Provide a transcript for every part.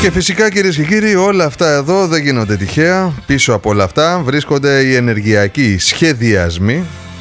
Και φυσικά, κυρίες και κύριοι, όλα αυτά εδώ δεν γίνονται τυχαία. Πίσω από όλα αυτά βρίσκονται οι ενεργειακοί σχεδιασμοί,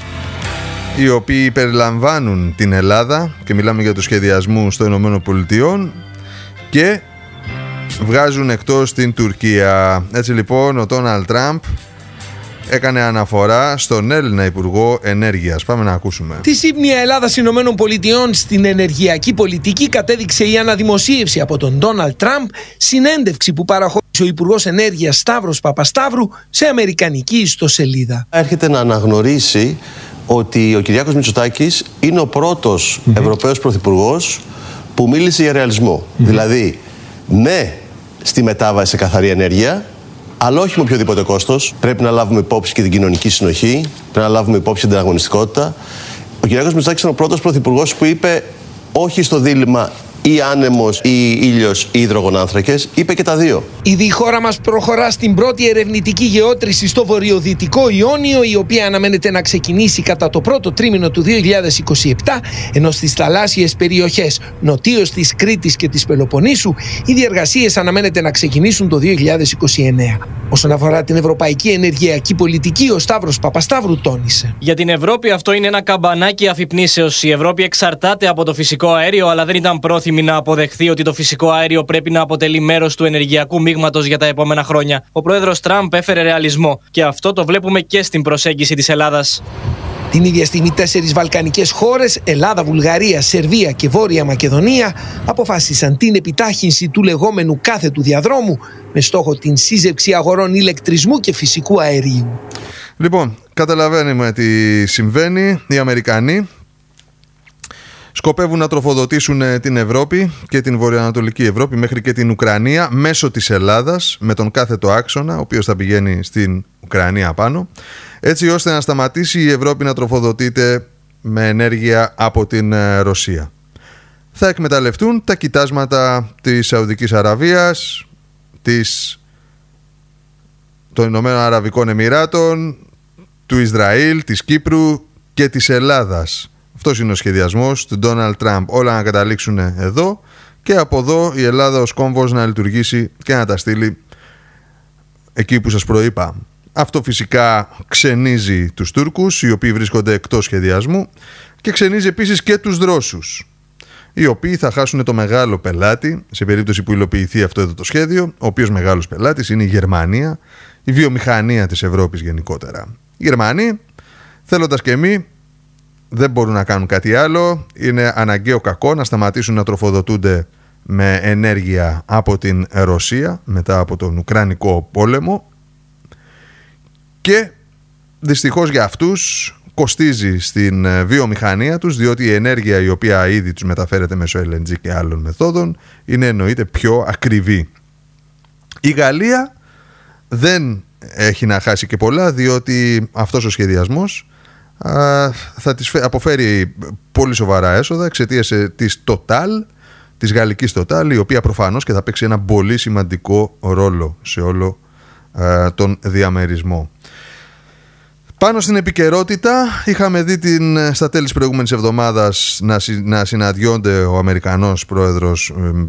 οι οποίοι περιλαμβάνουν την Ελλάδα, και μιλάμε για τους σχεδιασμούς των Ηνωμένων Πολιτειών, και βγάζουν εκτός την Τουρκία. Έτσι λοιπόν ο Ντόναλντ Τραμπ έκανε αναφορά στον Έλληνα Υπουργό Ενέργειας. Πάμε να ακούσουμε. Τη σύμπνοια Ελλάδας Ηνωμένων Πολιτειών στην ενεργειακή πολιτική κατέδειξε η αναδημοσίευση από τον Ντόναλντ Τραμπ, συνέντευξη που παραχώρησε ο Υπουργός Ενέργειας Σταύρος Παπασταύρου σε αμερικανική ιστοσελίδα. Έρχεται να αναγνωρίσει ότι ο Κυριάκος Μητσοτάκης είναι ο πρώτος Ευρωπαίος Πρωθυπουργός που μίλησε για ρεαλισμό. Δηλαδή, ναι στη μετάβαση σε καθαρή ενέργεια, αλλά όχι με οποιοδήποτε κόστος. Πρέπει να λάβουμε υπόψη και την κοινωνική συνοχή, πρέπει να λάβουμε υπόψη την ανταγωνιστικότητα. Ο Κυριάκος Μητσοτάκης ήταν ο πρώτος πρωθυπουργός που είπε όχι στο δίλημμα ή άνεμος ή ήλιος ή υδρογονάνθρακες, είπε και τα δύο. Ήδη η χώρα μας προχωρά στην πρώτη ερευνητική γεώτρηση στο βορειοδυτικό Ιόνιο, η οποία αναμένεται να ξεκινήσει κατά το πρώτο τρίμηνο του 2027, ενώ στις θαλάσσιες περιοχές νοτίως της Κρήτης και της Πελοποννήσου οι διεργασίες αναμένεται να ξεκινήσουν το 2029. Όσον αφορά την ευρωπαϊκή ενεργειακή πολιτική, ο Σταύρος Παπασταύρου τόνισε. Για την Ευρώπη αυτό είναι ένα καμπανάκι αφυπνίσεως. Η Ευρώπη εξαρτάται από το φυσικό αέριο, αλλά δεν ήταν πρόθυμη να αποδεχθεί ότι το φυσικό αέριο πρέπει να αποτελεί μέρος του ενεργειακού μείγματος για τα επόμενα χρόνια. Ο πρόεδρος Τραμπ έφερε ρεαλισμό και αυτό το βλέπουμε και στην προσέγγιση της Ελλάδας. Την ίδια στιγμή 4 βαλκανικές χώρες, Ελλάδα, Βουλγαρία, Σερβία και Βόρεια Μακεδονία, αποφάσισαν την επιτάχυνση του λεγόμενου κάθετου διαδρόμου με στόχο την σύζευξη αγορών ηλεκτρισμού και φυσικού αερίου. Λοιπόν, καταλαβαίνουμε τι συμβαίνει. Οι Αμερικανοί σκοπεύουν να τροφοδοτήσουν την Ευρώπη και την βορειοανατολική Ευρώπη μέχρι και την Ουκρανία μέσω της Ελλάδας, με τον κάθετο άξονα, ο οποίος θα πηγαίνει στην Ουκρανία πάνω, έτσι ώστε να σταματήσει η Ευρώπη να τροφοδοτείται με ενέργεια από την Ρωσία. Θα εκμεταλλευτούν τα κοιτάσματα της Σαουδικής Αραβίας, των Ηνωμένων Αραβικών Εμιράτων, του Ισραήλ, της Κύπρου και της Ελλάδας. Αυτός είναι ο σχεδιασμός του Ντόναλντ Τραμπ. Όλα να καταλήξουν εδώ και από εδώ η Ελλάδα ως κόμβος να λειτουργήσει και να τα στείλει εκεί που σας προείπα. Αυτό φυσικά ξενίζει τους Τούρκους, οι οποίοι βρίσκονται εκτός σχεδιασμού, και ξενίζει επίσης και τους Ρώσους, οι οποίοι θα χάσουν το μεγάλο πελάτη σε περίπτωση που υλοποιηθεί αυτό εδώ το σχέδιο, ο οποίος μεγάλος πελάτης είναι η Γερμανία, η βιομηχανία της Ευρώπης γενικότερα. Οι Γερμανοί, θέλοντας και εμείς, δεν μπορούν να κάνουν κάτι άλλο. Είναι αναγκαίο κακό να σταματήσουν να τροφοδοτούνται με ενέργεια από την Ρωσία μετά από τον Ουκρανικό πόλεμο, και δυστυχώς για αυτούς κοστίζει στην βιομηχανία τους, διότι η ενέργεια η οποία ήδη τους μεταφέρεται μέσω LNG και άλλων μεθόδων είναι εννοείται πιο ακριβή. Η Γαλλία δεν έχει να χάσει και πολλά, διότι αυτός ο σχεδιασμός θα της αποφέρει πολύ σοβαρά έσοδα εξαιτίας της Total, της γαλλικής Total, η οποία προφανώς και θα παίξει ένα πολύ σημαντικό ρόλο σε όλο τον διαμερισμό. Πάνω στην επικαιρότητα, είχαμε δει στα τέλη της προηγούμενης εβδομάδας να συναντιόνται ο Αμερικανός πρόεδρος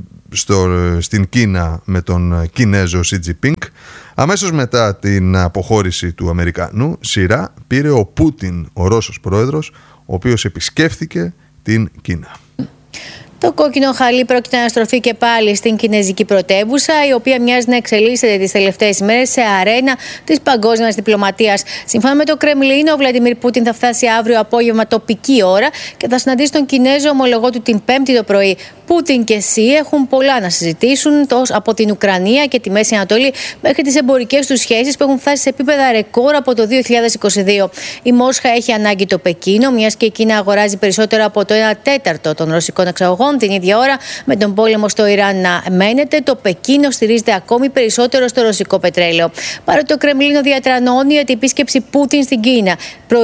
στην Κίνα με τον Κινέζο Σι Τζινπίνγκ. Αμέσως μετά την αποχώρηση του Αμερικανού, σειρά πήρε ο Πούτιν, ο Ρώσος πρόεδρος, ο οποίος επισκέφθηκε την Κίνα. Το κόκκινο χαλί πρόκειται να στρωθεί και πάλι στην κινέζικη πρωτεύουσα, η οποία μοιάζει να εξελίσσεται τις τελευταίες ημέρες σε αρένα της παγκόσμιας διπλωματίας. Σύμφωνα με το Κρεμλίνο, ο Βλαντιμίρ Πούτιν θα φτάσει αύριο απόγευμα τοπική ώρα και θα συναντήσει τον Κινέζο ομολογό του την Πέμπτη το πρωί. Πούτιν και Σι έχουν πολλά να συζητήσουν, από την Ουκρανία και τη Μέση Ανατολή μέχρι τις εμπορικές τους σχέσεις που έχουν φτάσει σε επίπεδα ρεκόρ από το 2022. Η Μόσχα έχει ανάγκη το Πεκίνο, μιας και η Κίνα αγοράζει περισσότερο από το 1/4 των ρωσικών εξαγωγών. Την ίδια ώρα, με τον πόλεμο στο Ιράν να μένεται, το Πεκίνο στηρίζεται ακόμη περισσότερο στο ρωσικό πετρέλαιο. Παρότι το Κρεμλίνο διατρανώνει ότι η επίσκεψη Πούτιν στην Κίνα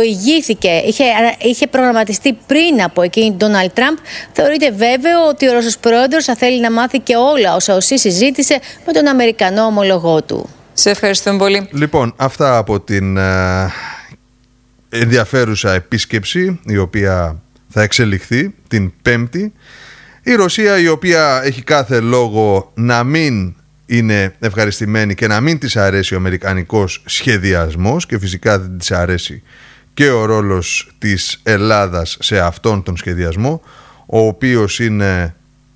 είχε προγραμματιστεί πριν από εκείνη τον Ντόναλντ Τραμπ, θεωρείται βέβαιο ότι ο Ρώσος πρόεδρος θα θέλει να μάθει και όλα όσα ο Σι συζήτησε με τον Αμερικανό ομολογό του. Σε ευχαριστούμε πολύ. Λοιπόν, αυτά από την ενδιαφέρουσα επίσκεψη, η οποία θα εξελιχθεί την Πέμπτη. Η Ρωσία, η οποία έχει κάθε λόγο να μην είναι ευχαριστημένη και να μην της αρέσει ο αμερικανικός σχεδιασμός, και φυσικά δεν της αρέσει και ο ρόλος της Ελλάδας σε αυτόν τον σχεδιασμό, ο οποίος είναι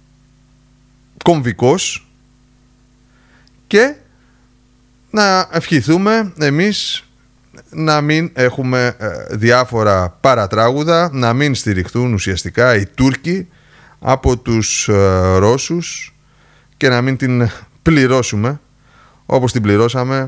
κομβικός, και να ευχηθούμε εμείς να μην έχουμε διάφορα παρατράγουδα, να μην στηριχθούν ουσιαστικά οι Τούρκοι από τους Ρώσους και να μην την πληρώσουμε όπως την πληρώσαμε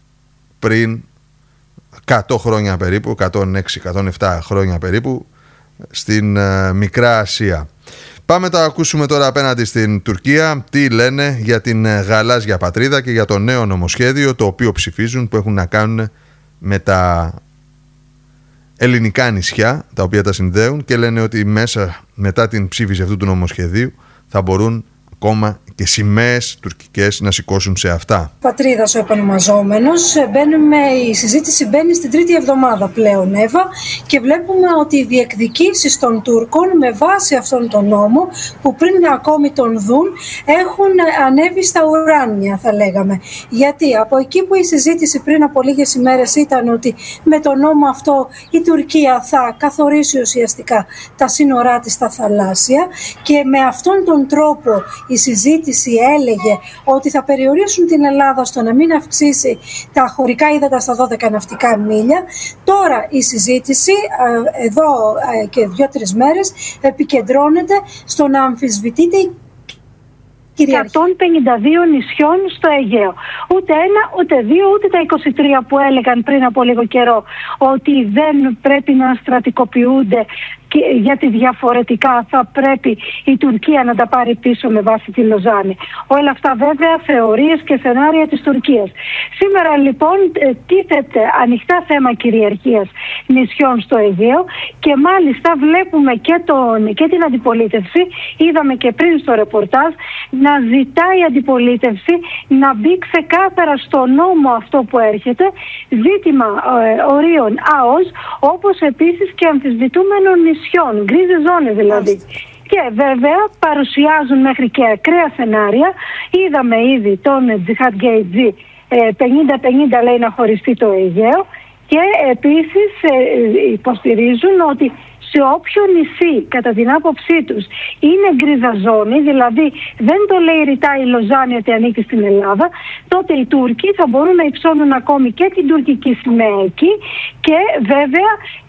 πριν 100 χρόνια περίπου, 106-107 χρόνια περίπου, στην Μικρά Ασία. Πάμε να ακούσουμε τώρα απέναντι στην Τουρκία τι λένε για την γαλάζια πατρίδα και για το νέο νομοσχέδιο το οποίο ψηφίζουν, που έχουν να κάνουν με τα ελληνικά νησιά, τα οποία τα συνδέουν, και λένε ότι μετά την ψήφιση αυτού του νομοσχεδίου θα μπορούν ακόμα και σημαίες τουρκικές να σηκώσουν σε αυτά. Πατρίδας ο επωνυμαζόμενος, η συζήτηση μπαίνει στην τρίτη εβδομάδα πλέον, Εύα, και βλέπουμε ότι οι διεκδικήσεις των Τούρκων με βάση αυτόν τον νόμο, που πριν ακόμη τον δουν, έχουν ανέβει στα ουράνια, θα λέγαμε. Γιατί από εκεί που η συζήτηση πριν από λίγες ημέρες ήταν ότι με τον νόμο αυτό η Τουρκία θα καθορίσει ουσιαστικά τα σύνορά της στα θαλάσσια, και με αυτόν τον τρόπο η συζήτηση έλεγε ότι θα περιορίσουν την Ελλάδα στο να μην αυξήσει τα χωρικά ύδατα στα 12 ναυτικά μίλια. Τώρα η συζήτηση εδώ και 2-3 μέρες επικεντρώνεται στο να αμφισβητείται η 152 νησιών στο Αιγαίο. Ούτε ένα, ούτε δύο, ούτε τα 23 που έλεγαν πριν από λίγο καιρό ότι δεν πρέπει να στρατικοποιούνται, γιατί διαφορετικά θα πρέπει η Τουρκία να τα πάρει πίσω με βάση τη Λοζάνη. Όλα αυτά βέβαια θεωρίες και σενάρια της Τουρκίας. Σήμερα λοιπόν τίθεται ανοιχτά θέμα κυριαρχίας νησιών στο Αιγαίο, και μάλιστα βλέπουμε και την αντιπολίτευση, είδαμε και πριν στο ρεπορτάζ, να ζητάει η αντιπολίτευση να μπει ξεκάθαρα στο νόμο αυτό που έρχεται, ζήτημα ορίων ΑΟΣ, όπως επίσης και αμφισβητούμενων νησιών, γκρίζες ζώνες δηλαδή. Και βέβαια παρουσιάζουν μέχρι και ακραία σενάρια. Είδαμε ήδη τον Τζιχάντ Γκέιτζι 50-50 λέει να χωριστεί το Αιγαίο, και επίσης υποστηρίζουν ότι σε όποιο νησί κατά την άποψή τους είναι γκρίζα ζώνη, δηλαδή δεν το λέει ρητά η Λοζάνη ότι ανήκει στην Ελλάδα, τότε οι Τούρκοι θα μπορούν να υψώνουν ακόμη και την τουρκική σημαία εκεί, και βέβαια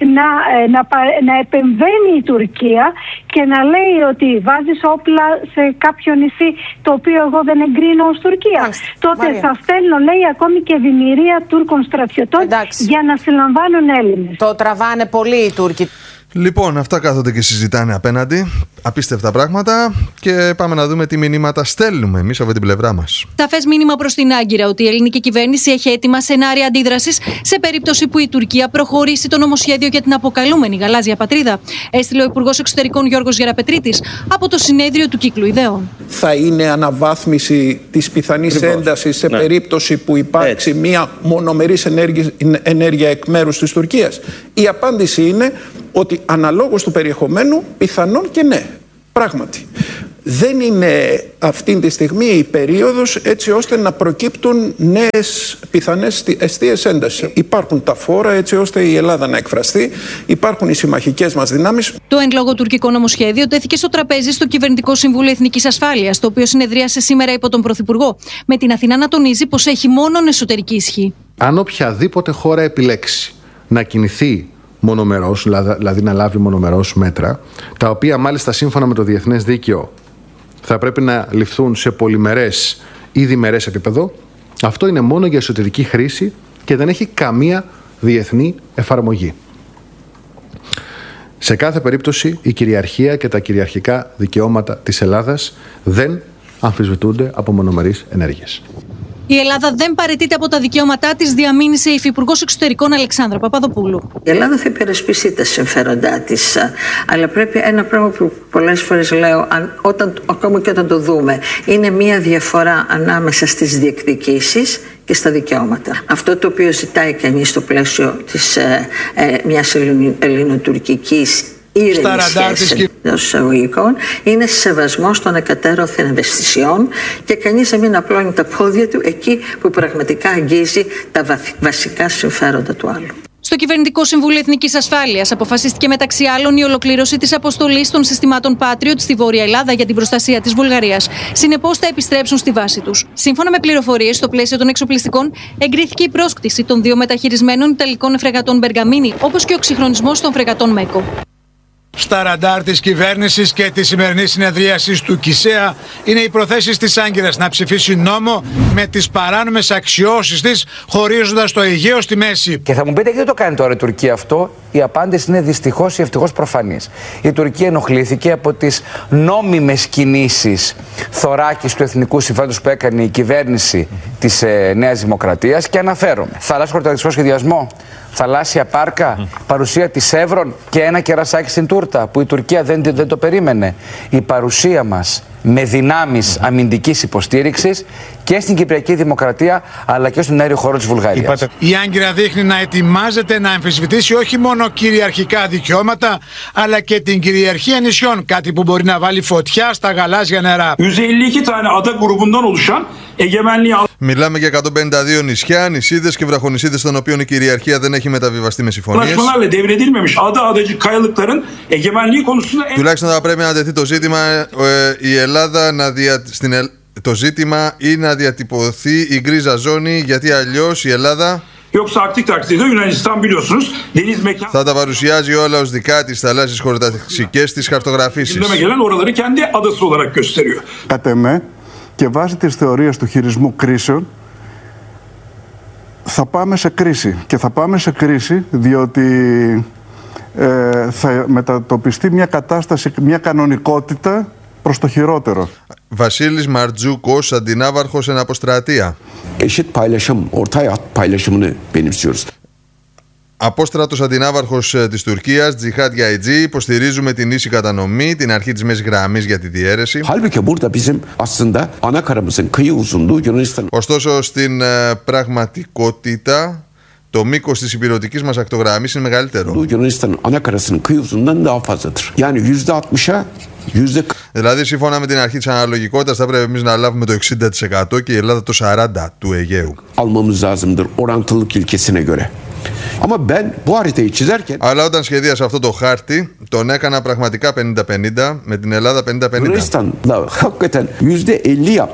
να επεμβαίνει η Τουρκία και να λέει ότι βάζεις όπλα σε κάποιο νησί το οποίο εγώ δεν εγκρίνω ως Τουρκία. Τότε Μαρία, θα στέλνω, λέει, ακόμη και δημιουργία Τούρκων στρατιωτών για να συλλαμβάνουν Έλληνες. Το τραβάνε πολύ οι Τούρκοι. Λοιπόν, αυτά κάθονται και συζητάνε απέναντι. Απίστευτα πράγματα. Και πάμε να δούμε τι μηνύματα στέλνουμε εμείς από την πλευρά μας. Σαφές μήνυμα προς την Άγκυρα ότι η ελληνική κυβέρνηση έχει έτοιμα σενάρια αντίδρασης σε περίπτωση που η Τουρκία προχωρήσει το νομοσχέδιο για την αποκαλούμενη γαλάζια πατρίδα. Έστειλε ο Υπουργός Εξωτερικών Γιώργος Γεραπετρίτης από το συνέδριο του Κύκλου Ιδεών. Θα είναι αναβάθμιση της πιθανής έντασης σε περίπτωση που υπάρξει μια μονομερής ενέργεια εκ μέρους της Τουρκίας? Η απάντηση είναι ότι αναλόγως του περιεχομένου πιθανόν και ναι, πράγματι. Δεν είναι αυτή τη στιγμή η περίοδος έτσι ώστε να προκύπτουν νέες πιθανές εστίες έντασης. Υπάρχουν τα φόρα έτσι ώστε η Ελλάδα να εκφραστεί, υπάρχουν οι συμμαχικές μας δυνάμεις. Το εν λόγω τουρκικό νομοσχέδιο τέθηκε στο τραπέζι στο Κυβερνητικό Συμβούλιο Εθνικής Ασφάλειας, το οποίο συνεδρίασε σήμερα υπό τον Πρωθυπουργό, με την Αθηνά να τονίζει πως έχει μόνον εσωτερική ισχύ. Αν οποιαδήποτε χώρα επιλέξει να κινηθεί μονομερός, δηλαδή να λάβει μονομερός μέτρα, τα οποία μάλιστα σύμφωνα με το διεθνές δίκαιο θα πρέπει να ληφθούν σε πολυμερές ή διμερές επίπεδο, αυτό είναι μόνο για εσωτερική χρήση και δεν έχει καμία διεθνή εφαρμογή. Σε κάθε περίπτωση η κυριαρχία και τα κυριαρχικά δικαιώματα της Ελλάδας δεν αμφισβητούνται από μονομερείς ενέργειες. Η Ελλάδα δεν παραιτείται από τα δικαιώματά της, διαμήνυσε η Υφυπουργός Εξωτερικών Αλεξάνδρα Παπαδοπούλου. Η Ελλάδα θα υπερασπιστεί τα συμφέροντά της, αλλά πρέπει ένα πράγμα που πολλές φορές λέω, ακόμα και όταν το δούμε, είναι μια διαφορά ανάμεσα στις διεκδικήσεις και στα δικαιώματα. Αυτό το οποίο ζητάει κανείς στο πλαίσιο της μιας ελληνοτουρκικής ήρεμη σχέση εντός εισαγωγικών, είναι σεβασμός των εκατέρωθεν ευαισθησιών και κανείς να μην απλώνει τα πόδια του εκεί που πραγματικά αγγίζει τα βασικά συμφέροντα του άλλου. Στο Κυβερνητικό Συμβούλιο Εθνικής Ασφάλειας αποφασίστηκε μεταξύ άλλων η ολοκλήρωση της αποστολής των συστημάτων Patriot στη Βόρεια Ελλάδα για την προστασία της Βουλγαρίας. Συνεπώς θα επιστρέψουν στη βάση τους. Σύμφωνα με πληροφορίες, στο πλαίσιο των εξοπλιστικών εγκρίθηκε η πρόσκτηση των 2 μεταχειρισμένων Ιταλικών φρεγατών Μπεργαμίνη, όπως και ο εξυγχρονισμός των φρεγατών Μέκο. Στα ραντάρ της κυβέρνησης και της σημερινής συνεδρίασης του ΚΙΣΕΑ είναι οι προθέσεις της Άγκυρας να ψηφίσει νόμο με τις παράνομες αξιώσεις της, χωρίζοντας το Αιγαίο στη μέση. Και θα μου πείτε, γιατί το κάνει τώρα η Τουρκία αυτό? Η απάντηση είναι δυστυχώς ή ευτυχώς προφανής. Η Τουρκία ενοχλήθηκε από τις νόμιμες κινήσεις θωράκης του εθνικού συμφέροντος που έκανε η κυβέρνηση της Νέας Δημοκρατίας, και αναφέρομαι θαλάσσιο χωροταξικό σχεδιασμό, θαλάσσια πάρκα, παρουσία της Εύρων και ένα κερασάκι στην τούρτα που η Τουρκία δεν το περίμενε. Η παρουσία μας με δυνάμεις αμυντικής υποστήριξης και στην Κυπριακή Δημοκρατία αλλά και στον αέριο χώρο της Βουλγαρίας. Η Άγκυρα δείχνει να ετοιμάζεται να αμφισβητήσει όχι μόνο κυριαρχικά δικαιώματα αλλά και την κυριαρχία νησιών, κάτι που μπορεί να βάλει φωτιά στα γαλάζια νερά. Μιλάμε για 152 νησιά, νησίδες και βραχονησίδες των οποίων η κυριαρχία δεν έχει μεταβιβαστεί με συμφωνίες. Τουλάχιστον θα πρέπει να τεθεί το ζήτημα η Ελλάδα το ζήτημα ή να διατυπωθεί η γκρίζα ζώνη, γιατί αλλιώς η Ελλάδα θα τα παρουσιάζει όλα ως δικά της θαλάσσιες χωροταξικές της χαρτογραφήσεις. Κατ' εμέ, και βάσει της θεωρίας του χειρισμού κρίσεων, θα πάμε σε κρίση. Και θα πάμε σε κρίση διότι θα μετατοπιστεί μια κατάσταση, μια κανονικότητα προς το χειρότερο. Βασίλης Μαρτζούκος, αντινάβαρχος εν αποστρατεία. Απόστρατος αντινάβαρχος της Τουρκίας, Τζιχάτ Γιαϊτζή, υποστηρίζουμε την ίση κατανομή, την αρχή της μέσης γραμμής για τη διαίρεση. Ωστόσο, στην πραγματικότητα, το μήκος της ηπειρωτικής μας ακτογραμμής είναι μεγαλύτερο. Δηλαδή, σύμφωνα με την αρχή της αναλογικότητας, θα πρέπει εμείς να λάβουμε το 60% και η Ελλάδα το 40% του Αιγαίου. Αλλά όταν σχεδίασα αυτό το χάρτη, τον έκανα πραγματικά 50-50, με την Ελλάδα 50-50.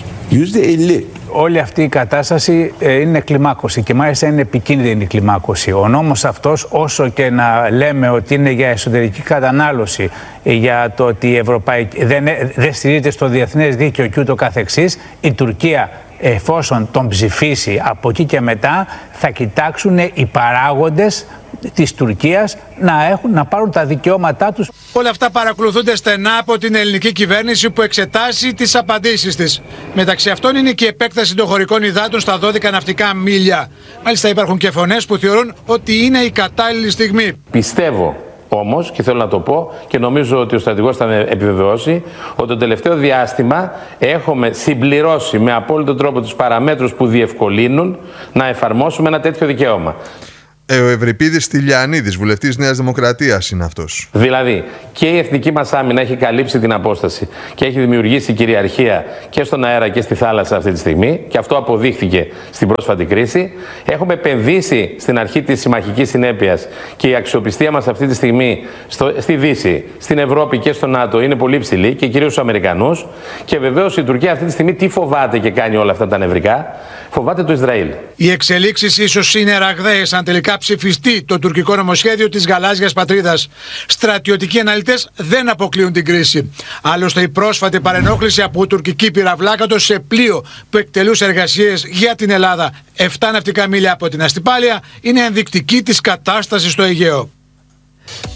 Όλη αυτή η κατάσταση είναι κλιμάκωση και μάλιστα είναι επικίνδυνη κλιμάκωση. Ο νόμος αυτός, όσο και να λέμε ότι είναι για εσωτερική κατανάλωση, για το ότι η Ευρωπαϊκή δεν στηρίζεται στο διεθνές δίκαιο και ούτω καθεξής, η Τουρκία, εφόσον τον ψηφίσει από εκεί και μετά, θα κοιτάξουν οι παράγοντες της Τουρκίας να πάρουν τα δικαιώματά τους. Όλα αυτά παρακολουθούνται στενά από την ελληνική κυβέρνηση που εξετάζει τις απαντήσεις της. Μεταξύ αυτών είναι και η επέκταση των χωρικών υδάτων στα 12 ναυτικά μίλια. Μάλιστα υπάρχουν και φωνές που θεωρούν ότι είναι η κατάλληλη στιγμή. Πιστεύω όμως, και θέλω να το πω και νομίζω ότι ο στρατηγός θα με επιβεβαιώσει, ότι το τελευταίο διάστημα έχουμε συμπληρώσει με απόλυτο τρόπο τους παραμέτρους που διευκολύνουν να εφαρμόσουμε ένα τέτοιο δικαίωμα. Ο Ευρυπίδης Στυλιανίδης, βουλευτής Νέας Δημοκρατίας, είναι αυτός. Δηλαδή, και η εθνική μας άμυνα έχει καλύψει την απόσταση και έχει δημιουργήσει κυριαρχία και στον αέρα και στη θάλασσα αυτή τη στιγμή, και αυτό αποδείχθηκε στην πρόσφατη κρίση. Έχουμε επενδύσει στην αρχή της συμμαχικής συνέπειας και η αξιοπιστία μας αυτή τη στιγμή στη Δύση, στην Ευρώπη και στο ΝΑΤΟ είναι πολύ ψηλή, και κυρίως στους Αμερικανούς. Και βεβαίως η Τουρκία αυτή τη στιγμή τι φοβάται και κάνει όλα αυτά τα νευρικά? Φοβάται το Ισραήλ. Οι εξελίξεις ίσως είναι ραγδαίες αν τελικά ψηφιστεί το τουρκικό νομοσχέδιο της γαλάζιας πατρίδας. Στρατιωτικοί αναλυτές δεν αποκλείουν την κρίση. Άλλωστε, η πρόσφατη παρενόχληση από τουρκική πυραυλάκατο σε πλοίο που εκτελούσε εργασίες για την Ελλάδα 7 ναυτικά μίλια από την Αστυπάλεια είναι ενδεικτική της κατάστασης στο Αιγαίο.